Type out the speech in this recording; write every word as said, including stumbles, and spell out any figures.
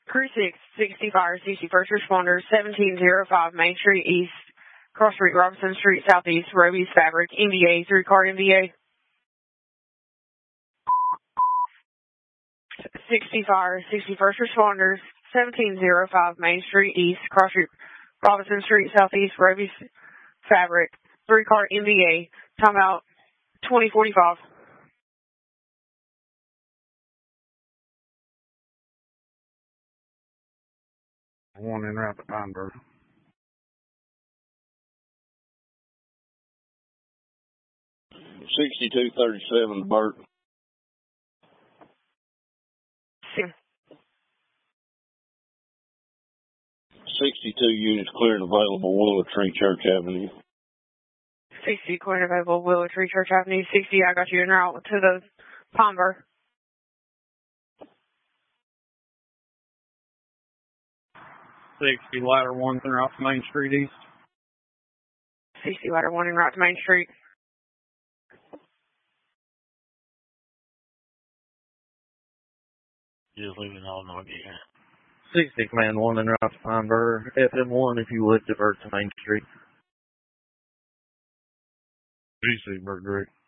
Crew six, sixty Fire, sixty First Responders, seventeen oh five Main Street East, Cross Street, Robinson Street Southeast, Roby's Fabric, N V A, three car N V A. sixty Fire, sixty First Responders, seventeen oh five Main Street East, Cross Street, Robinson Street Southeast, Roby's Fabric, three car N V A. Timeout twenty forty-five. One in route to Feinberg. sixty-two thirty-seven to Burt. sixty-two units cleared available, Willow Tree, Church Avenue. sixty cleared available, Willow Tree, Church Avenue. sixty, I got you en route to the Palmer. sixty, ladder one en route to Main Street East. sixty, ladder one en route to Main Street. Just leaving all no again. sixty, command one en route to Feinberg. F M one, if you would, divert to Main Street. B C, Burt Drake.